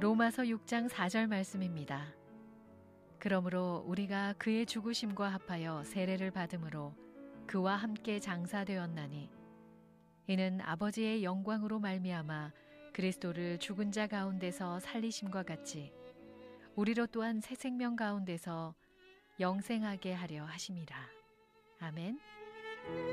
로마서 6장 4절 말씀입니다. 그러므로 우리가 그의 죽으심과 합하여 세례를 받음으로 그와 함께 장사되었나니 이는 아버지의 영광으로 말미암아 그리스도를 죽은 자 가운데서 살리심과 같이 우리로 또한 새 생명 가운데서 영생하게 하려 하심이라. 아멘.